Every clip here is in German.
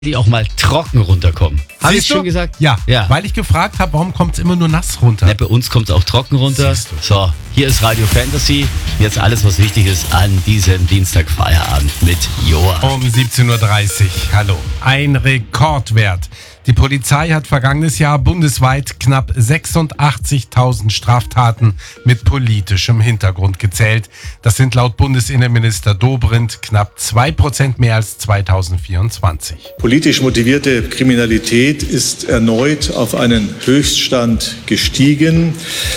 die auch mal trocken runterkommen. Habe ich schon gesagt? Ja, Ja. weil ich gefragt habe, warum kommt es immer nur nass runter? Ne, bei uns kommt es auch trocken runter. Siehst du. So, hier ist Radio Fantasy. Jetzt alles, was wichtig ist an diesem Dienstag Feierabend mit Joa. Um 17.30 Uhr. Hallo. Ein Rekordwert. Die Polizei hat vergangenes Jahr bundesweit knapp 86.000 Straftaten mit politischem Hintergrund gezählt. Das sind laut Bundesinnenminister Dobrindt knapp 2% mehr als 2024. Politisch motivierte Kriminalität ist erneut auf einen Höchststand gestiegen.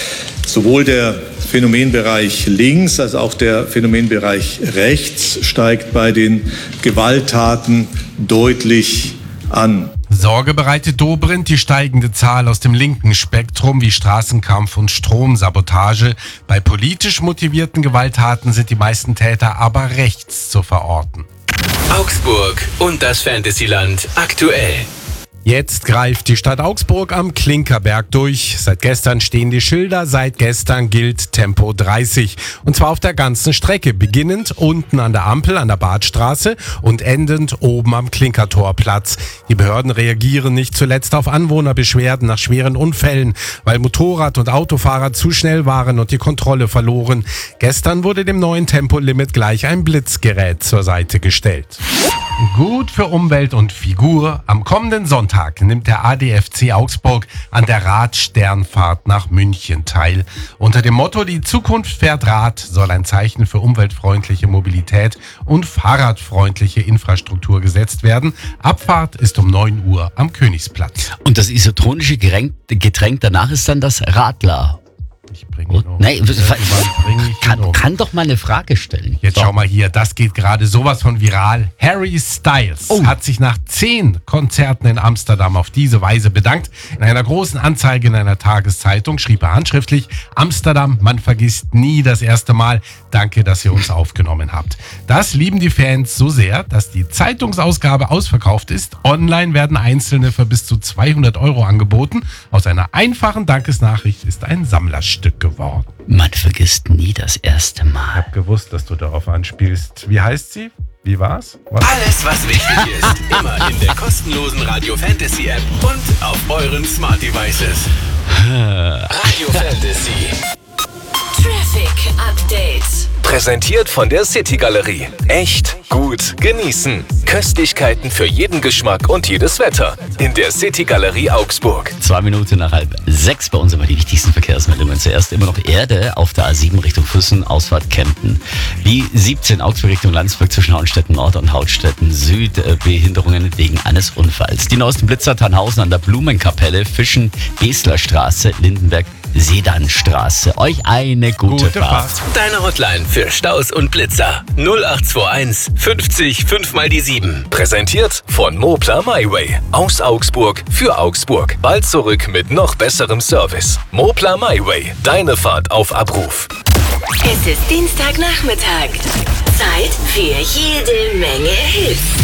Sowohl der Phänomenbereich links als auch der Phänomenbereich rechts steigt bei den Gewalttaten deutlich an. Sorge bereitet Dobrindt die steigende Zahl aus dem linken Spektrum wie Straßenkampf und Stromsabotage. Bei politisch motivierten Gewalttaten sind die meisten Täter aber rechts zu verorten. Augsburg und das Fantasyland aktuell. Jetzt greift die Stadt Augsburg am Klinkerberg durch. Seit gestern stehen die Schilder, seit gestern gilt Tempo 30. Und zwar auf der ganzen Strecke, beginnend unten an der Ampel an der Badstraße und endend oben am Klinkertorplatz. Die Behörden reagieren nicht zuletzt auf Anwohnerbeschwerden nach schweren Unfällen, weil Motorrad- und Autofahrer zu schnell waren und die Kontrolle verloren. Gestern wurde dem neuen Tempolimit gleich ein Blitzgerät zur Seite gestellt. Gut für Umwelt und Figur. Am kommenden Sonntag nimmt der ADFC Augsburg an der Radsternfahrt nach München teil. Unter dem Motto "Die Zukunft fährt Rad" soll ein Zeichen für umweltfreundliche Mobilität und fahrradfreundliche Infrastruktur gesetzt werden. Abfahrt ist um 9 Uhr am Königsplatz. Und das isotonische Getränk danach ist dann das Radler. Ich bringe ihn um. Nein, bringe ich ihn um. kann doch mal eine Frage stellen. Jetzt schau mal hier, das geht gerade sowas von viral. Harry Styles hat sich nach 10 Konzerten in Amsterdam auf diese Weise bedankt. In einer großen Anzeige in einer Tageszeitung schrieb er handschriftlich: Amsterdam, man vergisst nie das erste Mal. Danke, dass ihr uns aufgenommen habt. Das lieben die Fans so sehr, dass die Zeitungsausgabe ausverkauft ist. Online werden einzelne für bis zu 200 € angeboten. Aus einer einfachen Dankesnachricht ist ein Sammlerstück geworden. Man vergisst nie das erste Ich Mal. hab gewusst, dass du darauf anspielst. Wie heißt sie? Wie war's? Was? Alles, was wichtig ist, immer in der kostenlosen Radio Fantasy App und auf euren Smart Devices. Radio Fantasy. Traffic Update. Präsentiert von der City Galerie. Echt gut genießen. Köstlichkeiten für jeden Geschmack und jedes Wetter. In der City Galerie Augsburg. 2 Minuten nach 5:30 bei uns immer die wichtigsten Verkehrsmeldungen. Zuerst immer noch Erde auf der A7 Richtung Füssen, Ausfahrt Kempten. Die 17 Augsburg Richtung Landsberg zwischen Hauenstetten Nord und Hauenstetten Süd. Behinderungen wegen eines Unfalls. Die neuesten Blitzer Tannhausen an der Blumenkapelle, Fischen, Besler Straße, Lindenberg, Sedanstraße. Euch eine gute Fahrt. Deine Hotline für Staus und Blitzer. 0821 50 5 mal die 7. Präsentiert von Moplar MyWay. Aus Augsburg für Augsburg. Bald zurück mit noch besserem Service. Moplar MyWay. Deine Fahrt auf Abruf. Es ist Dienstagnachmittag. Zeit für jede Menge Hits.